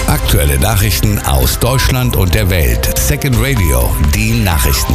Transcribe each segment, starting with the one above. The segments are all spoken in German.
Aktuelle Nachrichten aus Deutschland und der Welt. Second Radio, die Nachrichten.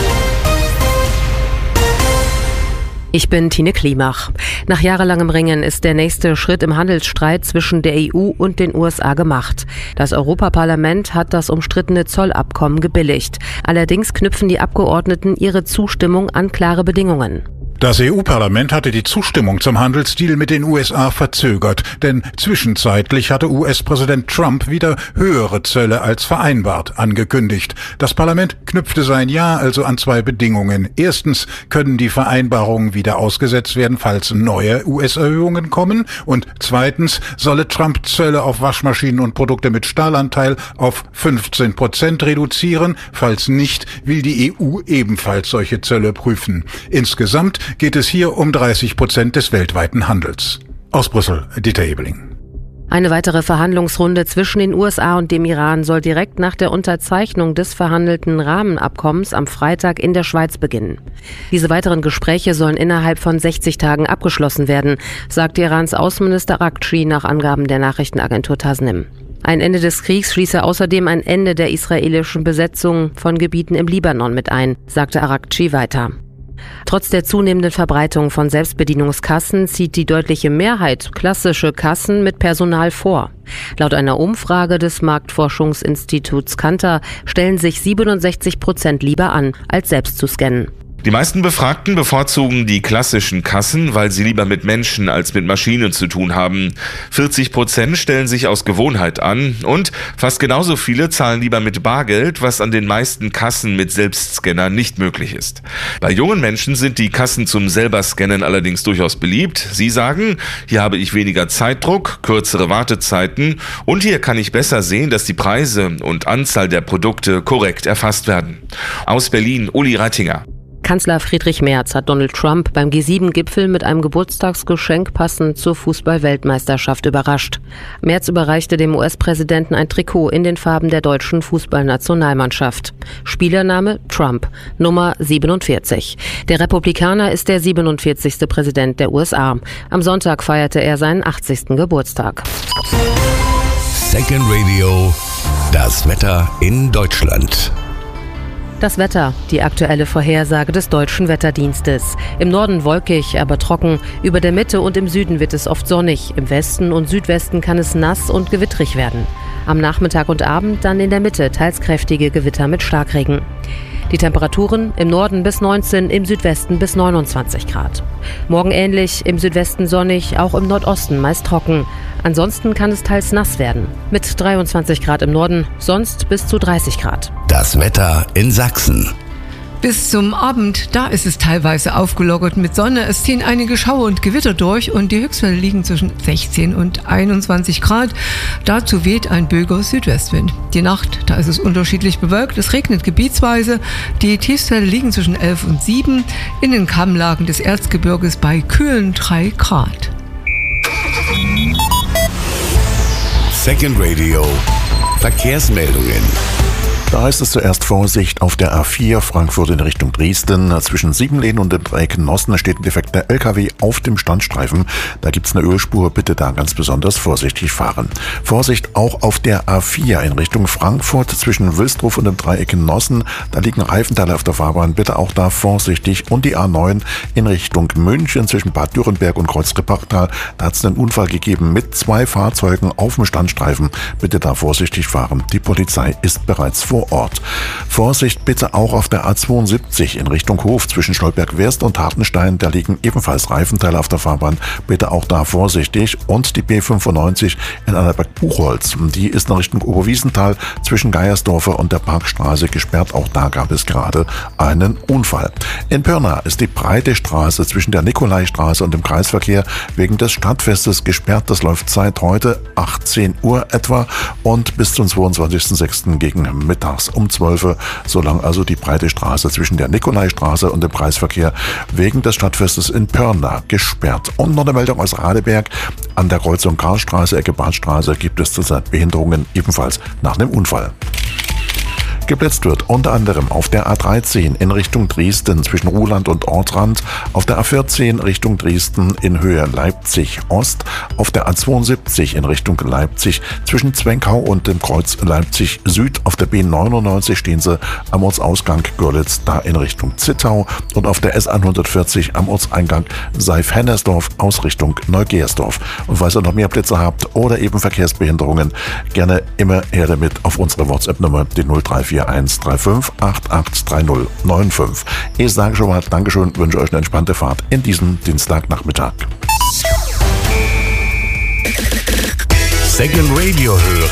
Ich bin Tine Klimach. Nach jahrelangem Ringen ist der nächste Schritt im Handelsstreit zwischen der EU und den USA gemacht. Das Europaparlament hat das umstrittene Zollabkommen gebilligt. Allerdings knüpfen die Abgeordneten ihre Zustimmung an klare Bedingungen. Das EU-Parlament hatte die Zustimmung zum Handelsdeal mit den USA verzögert, denn zwischenzeitlich hatte US-Präsident Trump wieder höhere Zölle als vereinbart angekündigt. Das Parlament knüpfte sein Ja also an zwei Bedingungen. Erstens können die Vereinbarungen wieder ausgesetzt werden, falls neue US-Erhöhungen kommen. Und zweitens solle Trump Zölle auf Waschmaschinen und Produkte mit Stahlanteil auf 15% reduzieren. Falls nicht, will die EU ebenfalls solche Zölle prüfen. Insgesamt geht es hier um 30% des weltweiten Handels. Aus Brüssel, Dieter Ebeling. Eine weitere Verhandlungsrunde zwischen den USA und dem Iran soll direkt nach der Unterzeichnung des verhandelten Rahmenabkommens am Freitag in der Schweiz beginnen. Diese weiteren Gespräche sollen innerhalb von 60 Tagen abgeschlossen werden, sagte Irans Außenminister Araghchi nach Angaben der Nachrichtenagentur Tasnim. Ein Ende des Kriegs schließe außerdem ein Ende der israelischen Besetzung von Gebieten im Libanon mit ein, sagte Araghchi weiter. Trotz der zunehmenden Verbreitung von Selbstbedienungskassen zieht die deutliche Mehrheit klassische Kassen mit Personal vor. Laut einer Umfrage des Marktforschungsinstituts Kantar stellen sich 67% lieber an, als selbst zu scannen. Die meisten Befragten bevorzugen die klassischen Kassen, weil sie lieber mit Menschen als mit Maschinen zu tun haben. 40% stellen sich aus Gewohnheit an und fast genauso viele zahlen lieber mit Bargeld, was an den meisten Kassen mit Selbstscanner nicht möglich ist. Bei jungen Menschen sind die Kassen zum Selber-Scannen allerdings durchaus beliebt. Sie sagen, hier habe ich weniger Zeitdruck, kürzere Wartezeiten und hier kann ich besser sehen, dass die Preise und Anzahl der Produkte korrekt erfasst werden. Aus Berlin, Uli Reitinger. Kanzler Friedrich Merz hat Donald Trump beim G7-Gipfel mit einem Geburtstagsgeschenk passend zur Fußball-Weltmeisterschaft überrascht. Merz überreichte dem US-Präsidenten ein Trikot in den Farben der deutschen Fußballnationalmannschaft. Spielername Trump, Nummer 47. Der Republikaner ist der 47. Präsident der USA. Am Sonntag feierte er seinen 80. Geburtstag. Second Radio, das Wetter in Deutschland. Das Wetter, die aktuelle Vorhersage des Deutschen Wetterdienstes. Im Norden wolkig, aber trocken. Über der Mitte und im Süden wird es oft sonnig. Im Westen und Südwesten kann es nass und gewittrig werden. Am Nachmittag und Abend dann in der Mitte teils kräftige Gewitter mit Starkregen. Die Temperaturen im Norden bis 19, im Südwesten bis 29 Grad. Morgen ähnlich, im Südwesten sonnig, auch im Nordosten meist trocken. Ansonsten kann es teils nass werden. Mit 23 Grad im Norden, sonst bis zu 30 Grad. Das Wetter in Sachsen. Bis zum Abend, da ist es teilweise aufgelockert mit Sonne. Es ziehen einige Schauer und Gewitter durch und die Höchstwerte liegen zwischen 16 und 21 Grad. Dazu weht ein böiger Südwestwind. Die Nacht, da ist es unterschiedlich bewölkt. Es regnet gebietsweise. Die Tiefstwerte liegen zwischen 11 und 7. In den Kammlagen des Erzgebirges bei kühlen 3 Grad. Second Radio, Verkehrsmeldungen. Da heißt es zuerst Vorsicht auf der A4 Frankfurt in Richtung Dresden. Zwischen Siebenlehn und dem Dreieck Nossen steht ein defekter LKW auf dem Standstreifen. Da gibt's eine Ölspur, bitte da ganz besonders vorsichtig fahren. Vorsicht auch auf der A4 in Richtung Frankfurt zwischen Wilsdruf und dem Dreieck Nossen. Da liegen Reifenteile auf der Fahrbahn, bitte auch da vorsichtig. Und die A9 in Richtung München zwischen Bad Dürrenberg und Kreuzrippachtal. Da hat's einen Unfall gegeben mit 2 Fahrzeugen auf dem Standstreifen. Bitte da vorsichtig fahren. Die Polizei ist bereits vor Ort. Vorsicht bitte auch auf der A72 in Richtung Hof zwischen Stolberg-West und Hartenstein. Da liegen ebenfalls Reifenteile auf der Fahrbahn. Bitte auch da vorsichtig. Und die B95 in Annaberg-Buchholz. Die ist in Richtung Oberwiesenthal zwischen Geiersdorfer und der Parkstraße gesperrt. Auch da gab es gerade einen Unfall. In Pirna ist die breite Straße zwischen der Nikolaistraße und dem Kreisverkehr wegen des Stadtfestes gesperrt. Das läuft seit heute 18 Uhr etwa und bis zum 22.06. gegen Mittags um 12 Uhr, solange also die breite Straße zwischen der Nikolaistraße und dem Kreisverkehr wegen des Stadtfestes in Pirna gesperrt. Und noch eine Meldung aus Radeberg. An der Kreuzung Karlstraße, Ecke Badstraße gibt es zurzeit Behinderungen, ebenfalls nach einem Unfall. Geblitzt wird unter anderem auf der A13 in Richtung Dresden zwischen Ruhland und Ortrand, auf der A14 Richtung Dresden in Höhe Leipzig Ost, auf der A72 in Richtung Leipzig zwischen Zwenkau und dem Kreuz Leipzig Süd, auf der B99 stehen sie am Ortsausgang Görlitz, da in Richtung Zittau, und auf der S140 am Ortseingang Seif-Hennersdorf aus Richtung Neugersdorf. Und falls ihr noch mehr Blitze habt oder eben Verkehrsbehinderungen, gerne immer her damit auf unsere WhatsApp-Nummer, die 0341 35 88 3095. Ich sage schon mal Dankeschön, wünsche euch eine entspannte Fahrt in diesem Dienstagnachmittag. Second Radio hören.